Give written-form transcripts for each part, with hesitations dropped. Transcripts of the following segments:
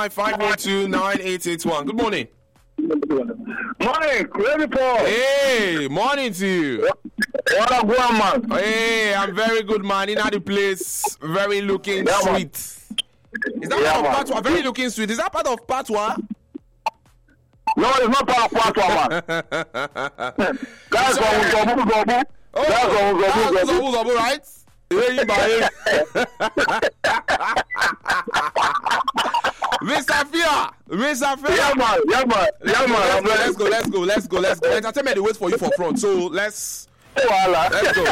512-9881. Good morning. Morning, ready Paul. Hey, morning to you. What a good man. Hey, I'm very good, man. In the place, very looking sweet. Is that part of Patwa? Very looking sweet. Is that part of Patwa? No, it's not part of Patwa, man. That's Zobu. That's Zobu, right? Mr. Fia. Yeah, man. Let's go. Entertainment waits for you for front. So let's go.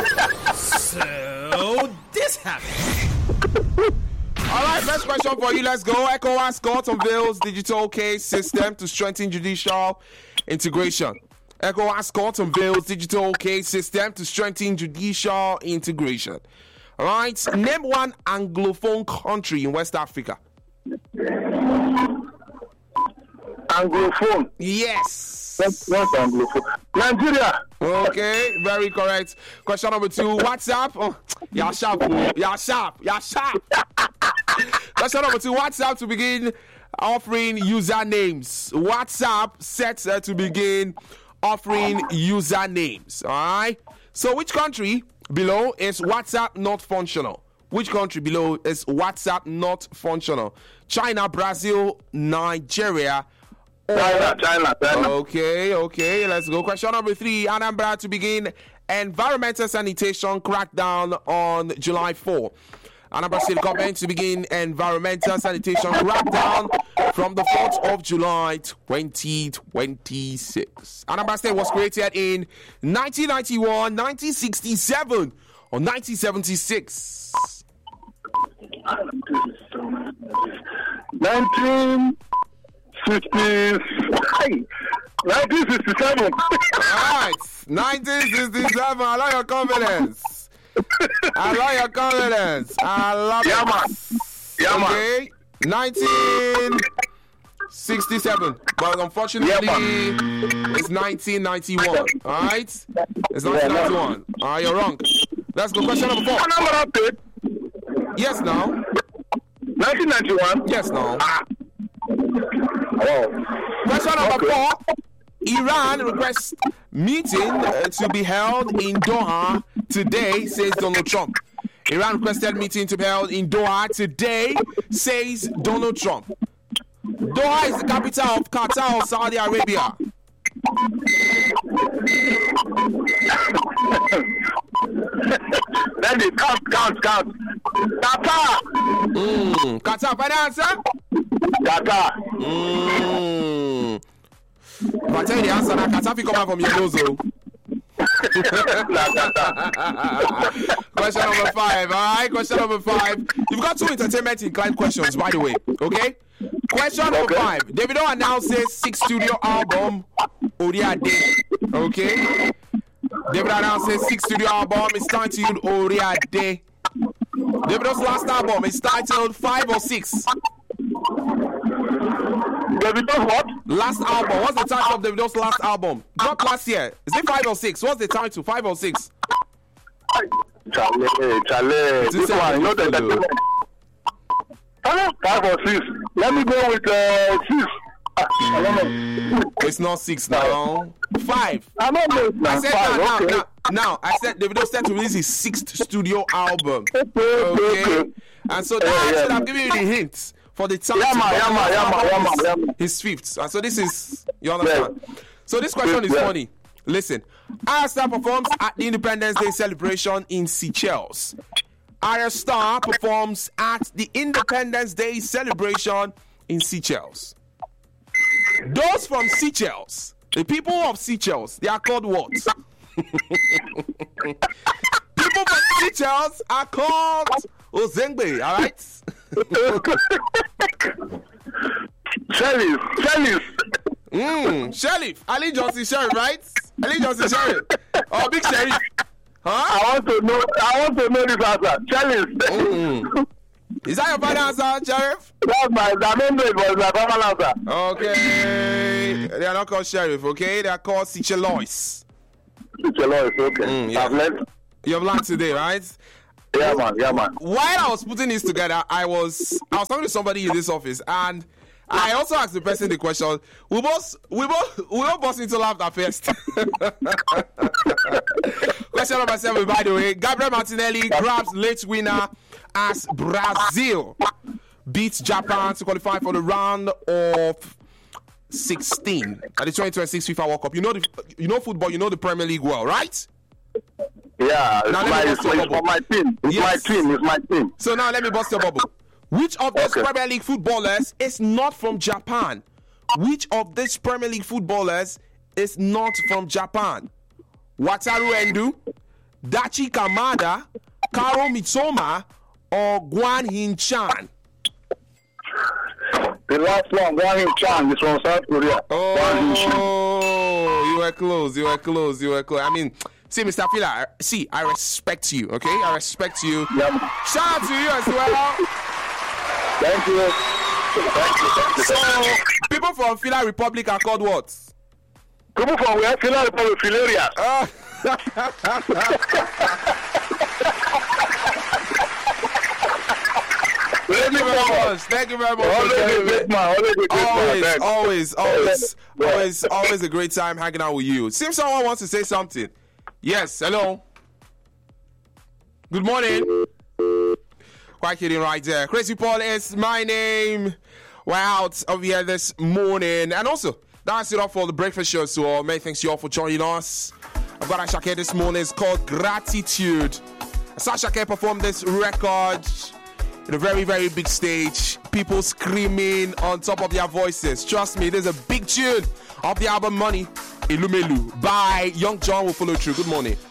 So this happened. All right, first question for you. Let's go. ECOWAS court unveils digital case system to strengthen judicial integration. ECOWAS court unveils digital case system to strengthen judicial integration. All right, name one Anglophone country in West Africa. Anglophone. Yes. That's Anglophone. Nigeria. Okay, very correct. Question number 2. WhatsApp. Oh, you're sharp. Question number 2. WhatsApp to begin offering usernames. WhatsApp set to begin offering usernames. All right. So, which country below is WhatsApp not functional? Which country below is WhatsApp not functional? China, Brazil, Nigeria. China. Okay. Let's go. Question number 3. Anambra to begin environmental sanitation crackdown on July 4. Anambra State government to begin environmental sanitation crackdown from the 4th of July 2026. Anambra State was created in 1991, 1967, or 1976. 1967. All right, 1967. I love your confidence. I love it. Yeah, man. Okay, 1967. But unfortunately, it's 1991. All right, it's 1991. You're wrong. Let's go. Question number 4. Yes, now. 1991. Yes, now. Oh. Question number 4. Iran requests meeting to be held in Doha today, says Donald Trump. Iran requested meeting to be held in Doha today, says Donald Trump. Doha is the capital of Qatar or Saudi Arabia. Then it count. Qatar. Qatar, final answer? Qatar. If I tell you the answer now, Qatar will come out from your nose. Question number 5. All right, question number 5. You've got 2 entertainment inclined questions, by the way. Okay? Question number 5. Davido announces 6th studio album, Oriade. Okay? Davido announces 6th studio album is titled Oriade. Davido's last album is titled 5 or 6. Davido's what? Last album. What's the title of Davido's last album? Not last year. Is it 5 or 6? What's the title? 5 or 6? Charlie. This one, you know the 5 or 6. Let me go with 6. I don't know. It's not 6 now. 5. I don't know. I said 5, okay. now. I said Davido said to release his 6th studio album. Okay. And so that I should have given you the hints for the time. His 5th. And so this is, you understand? So this question is funny. Listen, Arya Star performs at the Independence Day celebration in Seychelles. Arya Star performs at the Independence Day celebration in Seychelles. Those from Seychelles, the people of Seychelles, they are called what? People from Seychelles are called Ozengbe, all right? Sheriff. Sheriff. Ali Johnson Sheriff, right? Ali Johnson Sheriff. Oh, Big Sheriff. Huh? I want to know this answer. Sheriff. Is that your final answer, Sheriff? That's my final answer. Okay. They are not called Sheriff, okay? They are called Seychellois. Okay. Yeah. I've learned. You've learned today, right? Yeah, man. While I was putting this together, I was talking to somebody in this office, and I also asked the person the question. We both burst into laughter first. Question number 7, by the way. Gabriel Martinelli grabs late winner as Brazil beats Japan to qualify for the round of 16 at the 2026 FIFA World Cup. You know football, you know the Premier League well, right? Yeah, it's my team. It's my team. So now let me bust your bubble. Which of these Premier League footballers is not from Japan? Which of these Premier League footballers is not from Japan? Wataru Endo, Dachi Kamada, Karo Mitsoma, or Guan Hin-chan? The last one, Guan Hin-chan, is from South Korea. Oh, you were close. I mean, see, Mr. Fila, I respect you, okay? I respect you. Yeah. Shout out to you as well. Thank you. So, people from Fila Republic are called what? People from where? Fila Republic, Filaria. Thank you very much. Always a great time hanging out with you. Seems someone wants to say something. Yes, hello. Good morning. Quite kidding right there. Crazy Paul is my name. We're out of here this morning. And also, that's it all for the breakfast show. So many thanks to you all for joining us. I've got Asake this morning. It's called Gratitude. Asake performed this record in a very, very big stage. People screaming on top of their voices. Trust me, there's a big tune of the album Money, Ilumelu by Young John will follow through. Good morning.